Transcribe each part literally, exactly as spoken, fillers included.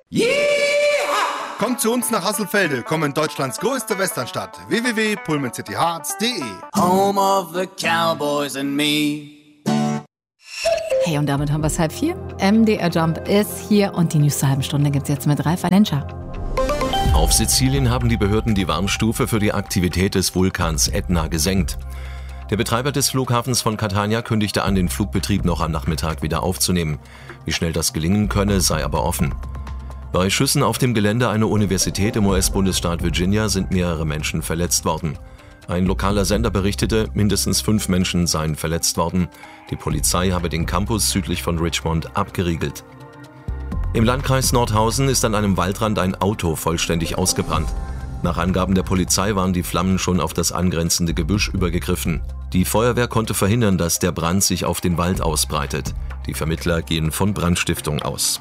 Kommt zu uns nach Hasselfelde, kommen in Deutschlands größte Westernstadt. w w w punkt pullman city hearts punkt d e Home of the Cowboys and me. Hey, und damit haben wir es halb vier. M D R Jump ist hier und die News zur halben Stunde gibt es jetzt mit Ralf Valenscha. Auf Sizilien haben die Behörden die Warnstufe für die Aktivität des Vulkans Etna gesenkt. Der Betreiber des Flughafens von Catania kündigte an, den Flugbetrieb noch am Nachmittag wieder aufzunehmen. Wie schnell das gelingen könne, sei aber offen. Bei Schüssen auf dem Gelände einer Universität im U S-Bundesstaat Virginia sind mehrere Menschen verletzt worden. Ein lokaler Sender berichtete, mindestens fünf Menschen seien verletzt worden. Die Polizei habe den Campus südlich von Richmond abgeriegelt. Im Landkreis Nordhausen ist an einem Waldrand ein Auto vollständig ausgebrannt. Nach Angaben der Polizei waren die Flammen schon auf das angrenzende Gebüsch übergegriffen. Die Feuerwehr konnte verhindern, dass der Brand sich auf den Wald ausbreitet. Die Vermittler gehen von Brandstiftung aus.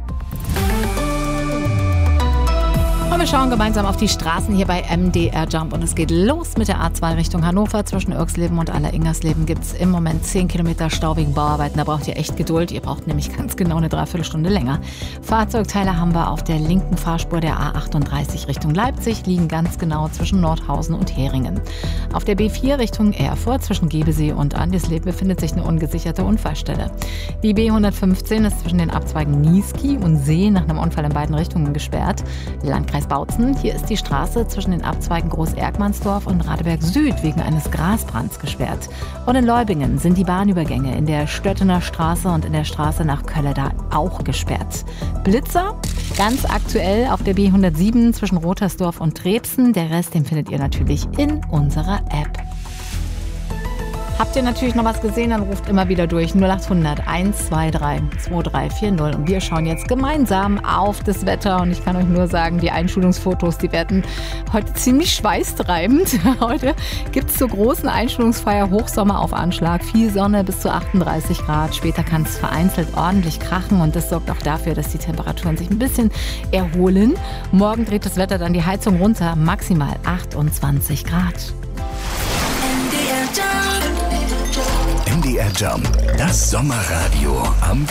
Und wir schauen gemeinsam auf die Straßen hier bei M D R Jump und es geht los mit der A zwei Richtung Hannover. Zwischen Irxleben und Aller-Ingersleben gibt es im Moment zehn Kilometer Stau wegen Bauarbeiten. Da braucht ihr echt Geduld. Ihr braucht nämlich ganz genau eine Dreiviertelstunde länger. Fahrzeugteile haben wir auf der linken Fahrspur der A achtunddreißig Richtung Leipzig, liegen ganz genau zwischen Nordhausen und Heringen. Auf der B vier Richtung Erfurt zwischen Gebesee und Andisleben befindet sich eine ungesicherte Unfallstelle. Die B hundertfünfzehn ist zwischen den Abzweigen Niesky und See nach einem Unfall in beiden Richtungen gesperrt. Landkreis Bautzen. Hier ist die Straße zwischen den Abzweigen Groß-Erkmannsdorf und Radeberg Süd wegen eines Grasbrands gesperrt. Und in Leubingen sind die Bahnübergänge in der Stöttener Straße und in der Straße nach Kölleda auch gesperrt. Blitzer, ganz aktuell auf der B hundertsieben zwischen Rotersdorf und Trebsen. Der Rest, den findet ihr natürlich in unserer App. Habt ihr natürlich noch was gesehen, dann ruft immer wieder durch null acht hundert eins zwei drei zwei drei vier null und wir schauen jetzt gemeinsam auf das Wetter und ich kann euch nur sagen, die Einschulungsfotos, die werden heute ziemlich schweißtreibend. Heute gibt es zur großen Einschulungsfeier Hochsommer auf Anschlag, viel Sonne bis zu achtunddreißig Grad, später kann es vereinzelt ordentlich krachen und das sorgt auch dafür, dass die Temperaturen sich ein bisschen erholen. Morgen dreht das Wetter dann die Heizung runter, maximal achtundzwanzig Grad. M D R Jump, das Sommerradio am